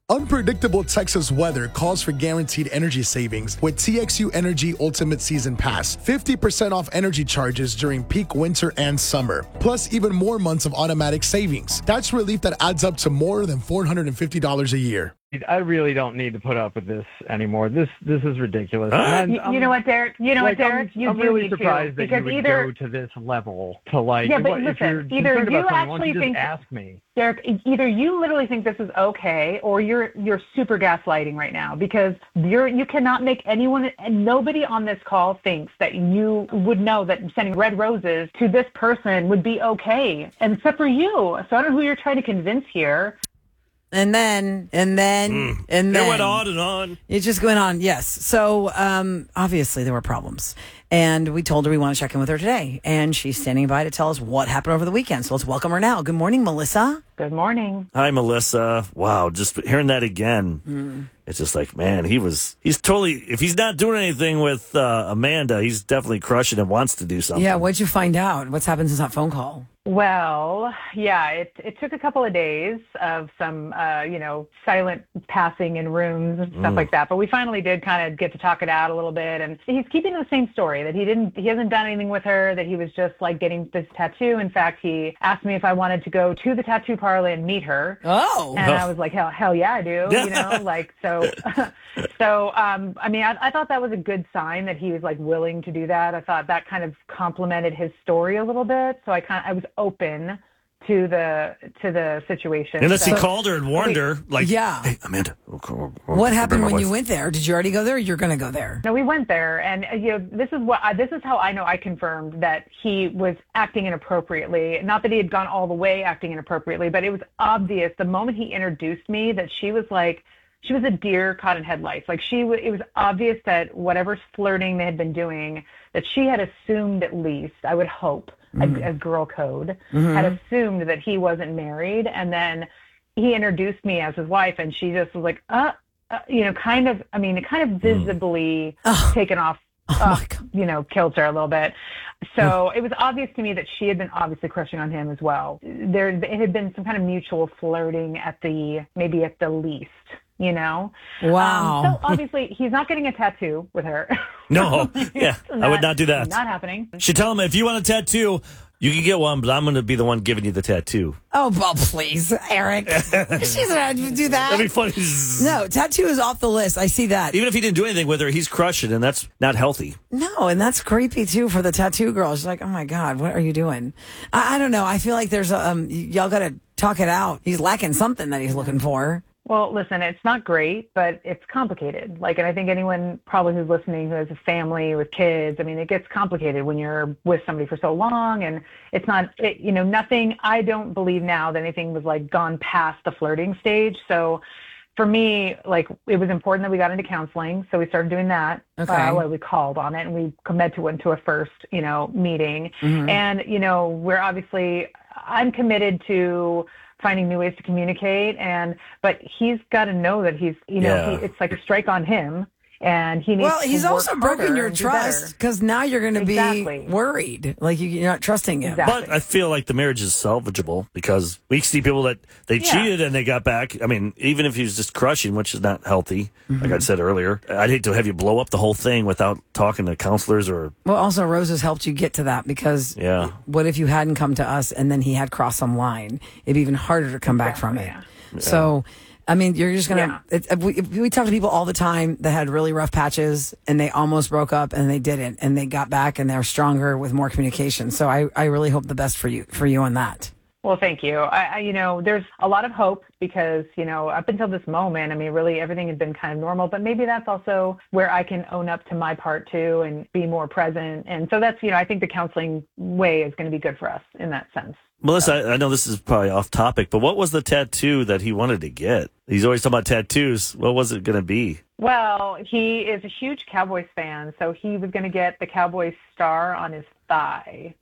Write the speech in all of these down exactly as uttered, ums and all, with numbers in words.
Unpredictable Texas weather calls for guaranteed energy savings with T X U Energy Ultimate Season Pass. fifty percent off energy charges during peak winter and summer. Plus even more months of automatic savings. That's relief that adds up to more than four hundred fifty dollars a year. I really don't need to put up with this anymore. This this is ridiculous. Huh? And You, I'm- you know what, Derek? You know like, what, Derek? I'm, you I'm do really need surprised to, that you because would either, go to this level to like. Yeah, but what, if listen, you're either concerned you about something, why don't actually you just think- ask me. Derek, e- either you literally think this is okay, or you're you're super gaslighting right now, because you're you cannot make anyone and nobody on this call thinks that you would know that sending red roses to this person would be okay, and except for you. So I don't know who you're trying to convince here. And then, and then, Hmm. and then. It went on and on. It just went on, yes. So um, obviously there were problems. And we told her we want to check in with her today. And she's standing by to tell us what happened over the weekend. So let's welcome her now. Good morning, Melissa. Good morning. Hi, Melissa. Wow, just hearing that again. Mm. It's just like, man, he was, he's totally, if he's not doing anything with uh, Amanda, he's definitely crushing and wants to do something. Yeah, what'd you find out? What's happened since that phone call? Well, yeah, it it took a couple of days of some, uh, you know, silent passing in rooms and stuff Mm. like that. But we finally did kind of get to talk it out a little bit. And he's keeping the same story, that he didn't, he hasn't done anything with her, that he was just like getting this tattoo. In fact, he asked me if I wanted to go to the tattoo parlor and meet her. Oh. And I was like, hell, hell yeah, I do. You know, like, so, so, um, I mean, I, I thought that was a good sign that he was like willing to do that. I thought that kind of complimented his story a little bit. So I kind of, I was open to the, to the situation. Unless So- he called her and warned her, like, Yeah. hey, Amanda. we'll call- we'll- What we'll happened bring my when you wife." went there? Did you already go there or you're going to go there? No, we went there, and uh, you know, this is what I, this is how I know I confirmed that he was acting inappropriately. Not that he had gone all the way acting inappropriately, but it was obvious the moment he introduced me that she was like, she was a deer caught in headlights. Like she, w- it was obvious that whatever flirting they had been doing, that she had assumed at least, I would hope, Mm-hmm. a, a girl code, had assumed that he wasn't married, and then he introduced me as his wife, and she just was like, uh, uh you know, kind of, I mean, it kind of visibly Oh. taken off, Oh, uh, my God. you know, kilter a little bit. So it was obvious to me that she had been obviously crushing on him as well. There, it had been some kind of mutual flirting at the, maybe at the least, you know? Wow. Um, so obviously he's not getting a tattoo with her. No, yeah, It's I would not do that. Not happening. Should tell him, if you want a tattoo, you can get one, but I'm going to be the one giving you the tattoo. Oh, well, please, Eric. She's going to do that. That'd be funny. No, tattoo is off the list. I see that. Even if he didn't do anything with her, he's crushing, and that's not healthy. No, and that's creepy too for the tattoo girl. She's like, oh my God, what are you doing? I, I don't know. I feel like there's a, um, y- y'all got to talk it out. He's lacking something that he's looking for. Well, listen, it's not great, but it's complicated. Like, and I think anyone probably who's listening who has a family with kids, I mean, it gets complicated when you're with somebody for so long, and it's not, it, you know, nothing, I don't believe now that anything was like gone past the flirting stage. So for me, like, it was important that we got into counseling. So we started doing that. Okay. Uh, well, we called on it, and we committed to into a first, you know, meeting. Mhm. And, you know, we're obviously, I'm committed to finding new ways to communicate, and but he's got to know that he's, you know, Yeah. he, it's like a strike on him, and he needs Well, to he's work also broken harder your and do trust better. because now you're going to Exactly. be worried. Like you- you're not trusting him. Exactly. But I feel like the marriage is salvageable because we see people that they Yeah. cheated and they got back. I mean, even if he was just crushing, which is not healthy, like I said earlier, I'd hate to have you blow up the whole thing without talking to counselors or, Well, also Roses helped you get to that because yeah. what if you hadn't come to us and then he had crossed some line? It'd be even harder to come back from it. Yeah. So, I mean, you're just gonna. Yeah. It, we, we talk to people all the time that had really rough patches and they almost broke up and they didn't, and they got back and they're stronger with more communication. So, I, I really hope the best for you for you on that. Well, thank you. I, I, you know, there's a lot of hope because, you know, up until this moment, I mean, really everything had been kind of normal, but maybe that's also where I can own up to my part too and be more present. And so that's, you know, I think the counseling way is going to be good for us in that sense. Melissa, I, I know this is probably off topic, but what was the tattoo that he wanted to get? He's always talking about tattoos. What was it going to be? Well, he is a huge Cowboys fan, so he was going to get the Cowboys star on his thigh.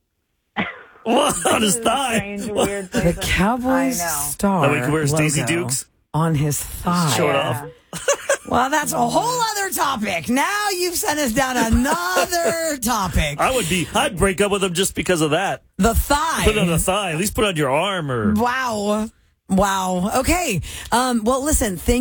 What? On his This is a thigh? strange, weird The place. Cowboys I know. star That we can wear Stacey logo Dukes? on his thigh. Show it Yeah. off. Well, that's a whole other topic. Now you've sent us down another topic. I would be, I'd break up with him just because of that. The thigh. Put it on the thigh. At least put it on your arm or. Wow. Wow. Okay. Um, well, listen, thank